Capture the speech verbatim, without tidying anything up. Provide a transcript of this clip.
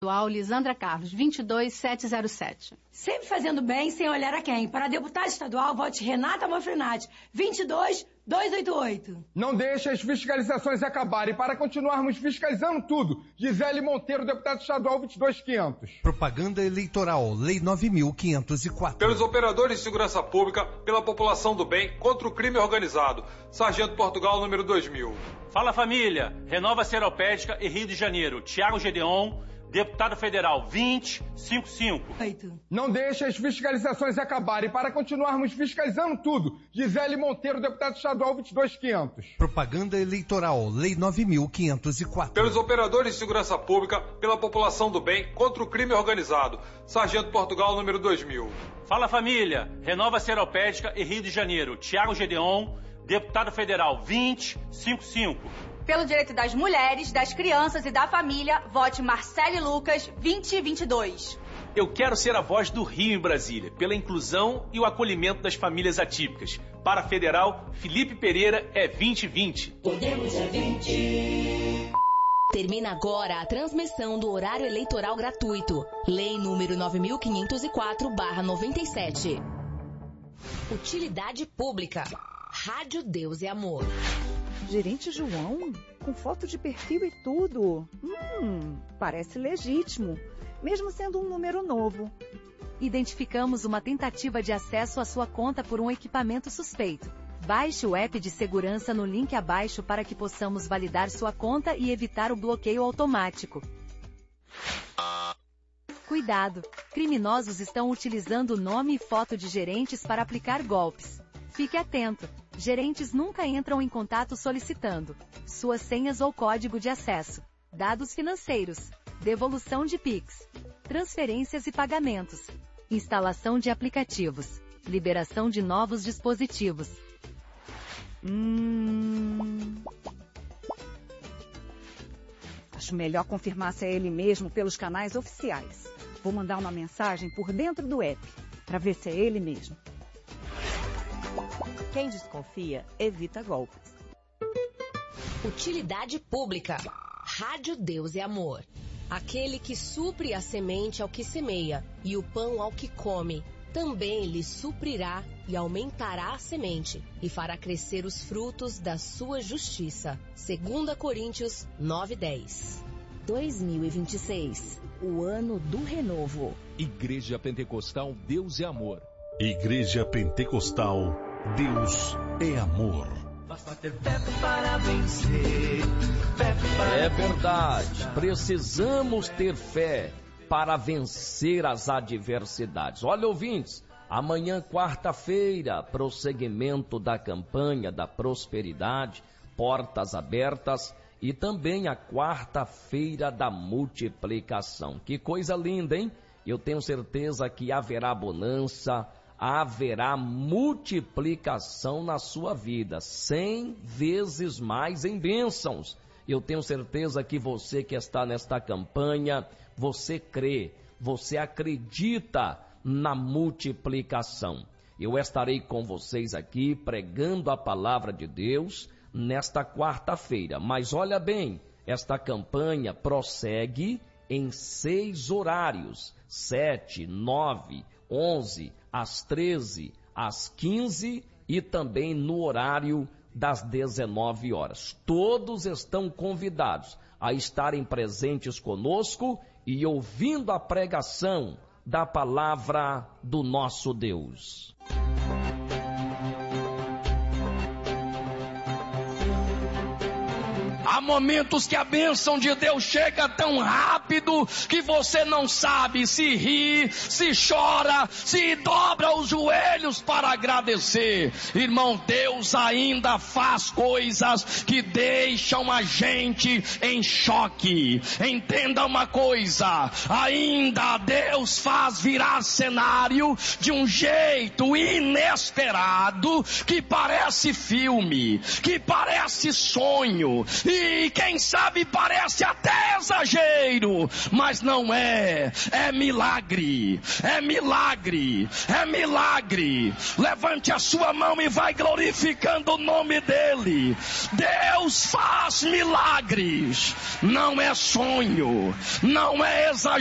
Atual Lisandra Carlos, vinte e dois mil setecentos e sete. Sempre fazendo bem, sem olhar a quem. Para deputada estadual, vote Renata Manfrenati, vinte e dois mil duzentos e oitenta e oito. Não deixe as fiscalizações acabarem. Para continuarmos fiscalizando tudo. Gisele Monteiro, deputado estadual, vinte e dois mil e quinhentos. Propaganda eleitoral, lei nove mil quinhentos e quatro. Pelos operadores de segurança pública, pela população do bem, contra o crime organizado. Sargento Portugal, número dois mil. Fala família, Renova Seropédica e Rio de Janeiro. Tiago Gedeon, deputado federal, vinte mil cinquenta e cinco. Não deixe as fiscalizações acabarem. Para continuarmos fiscalizando tudo. Gisele Monteiro, deputado estadual, vinte e dois mil e quinhentos. Propaganda eleitoral, lei nove mil quinhentos e quatro. Pelos operadores de segurança pública, pela população do bem, contra o crime organizado. Sargento Portugal, número dois mil. Fala família, Renova Seropédica e Rio de Janeiro. Tiago Gedeon, deputado federal, vinte mil cinquenta e cinco. Pelo direito das mulheres, das crianças e da família, vote Marcele Lucas, vinte e vinte e dois. Eu quero ser a voz do Rio em Brasília, pela inclusão e o acolhimento das famílias atípicas. Para a federal, Felipe Pereira é vinte e vinte. Podemos é vinte. Termina agora a transmissão do horário eleitoral gratuito. Lei número nove mil quinhentos e quatro barra noventa e sete. Utilidade pública. Rádio Deus e Amor. Gerente João? Com foto de perfil e tudo? Hum, parece legítimo, mesmo sendo um número novo. Identificamos uma tentativa de acesso à sua conta por um equipamento suspeito. Baixe o app de segurança no link abaixo para que possamos validar sua conta e evitar o bloqueio automático. Cuidado! Criminosos estão utilizando o nome e foto de gerentes para aplicar golpes. Fique atento! Gerentes nunca entram em contato solicitando suas senhas ou código de acesso, dados financeiros, devolução de Pix, transferências e pagamentos, instalação de aplicativos, liberação de novos dispositivos. Hum... Acho melhor confirmar se é ele mesmo pelos canais oficiais. Vou mandar uma mensagem por dentro do app, para ver se é ele mesmo. Quem desconfia, evita golpes. Utilidade pública. Rádio Deus e Amor. Aquele que supre a semente ao que semeia e o pão ao que come, também lhe suprirá e aumentará a semente e fará crescer os frutos da sua justiça. Segunda Coríntios nove, dez. dois mil e vinte e seis. O ano do renovo. Igreja Pentecostal Deus é Amor. Igreja Pentecostal Deus é Amor. Basta ter fé para vencer. Fé para é verdade. Precisamos ter fé para vencer as adversidades. Olha, ouvintes, amanhã, quarta-feira, prosseguimento da campanha da prosperidade, portas abertas, e também a quarta-feira da multiplicação. Que coisa linda, hein? Eu tenho certeza que haverá bonança, haverá multiplicação na sua vida, cem vezes mais em bênçãos. Eu tenho certeza que você que está nesta campanha, você crê, você acredita na multiplicação. Eu estarei com vocês aqui pregando a palavra de Deus nesta quarta-feira. Mas olha bem, esta campanha prossegue em seis horários, sete, nove, onze, às treze, às quinze e também no horário das dezenove horas. Todos estão convidados a estarem presentes conosco e ouvindo a pregação da palavra do nosso Deus. Há momentos que a bênção de Deus chega tão rápido que você não sabe se ri, se chora, se dobra os joelhos para agradecer. Irmão, Deus ainda faz coisas que deixam a gente em choque. Entenda uma coisa, ainda Deus faz virar cenário de um jeito inesperado que parece filme, que parece sonho. E E quem sabe parece até exagero, mas não é. É milagre, é milagre, é milagre. Levante a sua mão e vai glorificando o nome dele. Deus faz milagres. Não é sonho, não é exagero.